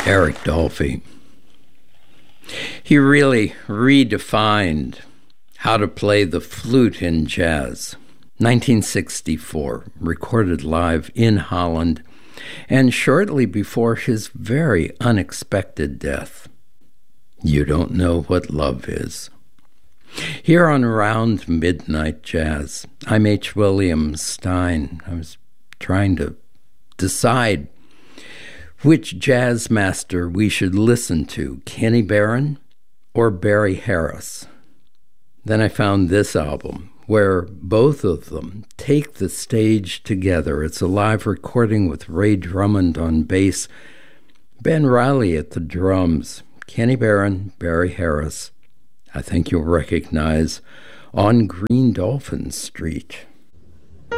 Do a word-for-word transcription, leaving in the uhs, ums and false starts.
Eric Dolphy. He really redefined how to play the flute in jazz. nineteen sixty-four, recorded live in Holland, and shortly before his very unexpected death. You Don't Know What Love Is. Here on Round Midnight Jazz, I'm H. William Stein. I was trying to decide which jazz master we should listen to, Kenny Barron or Barry Harris. Then I found this album, where both of them take the stage together. It's a live recording with Ray Drummond on bass, Ben Riley at the drums, Kenny Barron, Barry Harris. I think you'll recognize On Green Dolphin Street.